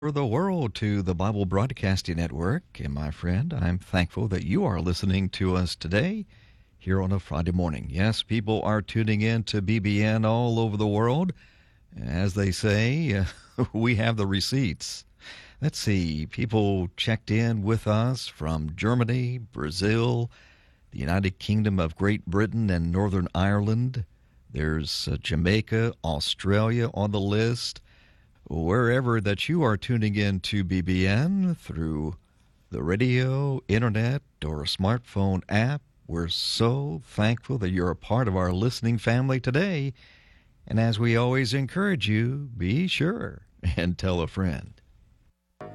For the world to the Bible Broadcasting Network. And my friend, I'm thankful that you are listening to us today here on a Friday morning. Yes, people are tuning in to BBN all over the world. As they say, we have the receipts. Let's see, people checked in with us from Germany, Brazil, the United Kingdom of Great Britain, and Northern Ireland. There's Jamaica, Australia on the list. Wherever that you are tuning in to BBN through the radio, internet, or a smartphone app, we're so thankful that you're a part of our listening family today. And as we always encourage you, be sure and tell a friend.